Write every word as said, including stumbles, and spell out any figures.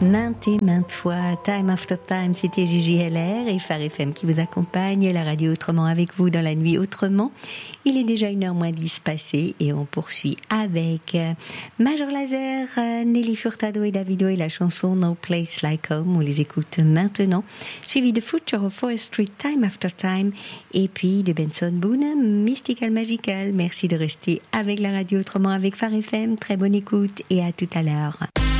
Maintes et maintes fois, Time After Time, c'était Gigi Heller et Phare F M qui vous accompagne, la radio autrement avec vous dans la nuit autrement. Il est déjà une heure moins dix passée et on poursuit avec Major Lazer, Nelly Furtado et Davido et la chanson No Place Like Home. On les écoute maintenant, suivi de Future of Forestry, Time After Time et puis de Benson Boone, Mystical Magical. Merci de rester avec la radio autrement avec Phare F M. Très bonne écoute et à tout à l'heure.